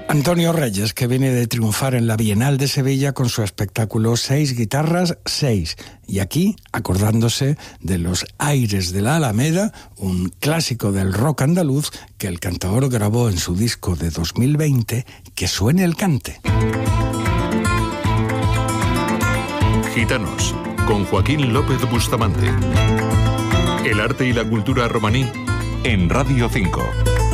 Antonio Reyes, que viene de triunfar en la Bienal de Sevilla con su espectáculo 6 guitarras, 6. Y aquí, acordándose de los aires de la Alameda, un clásico del rock andaluz que el cantador grabó en su disco de 2020, Que suene el cante. Gitanos, con Joaquín López Bustamante. El arte y la cultura romaní en Radio 5.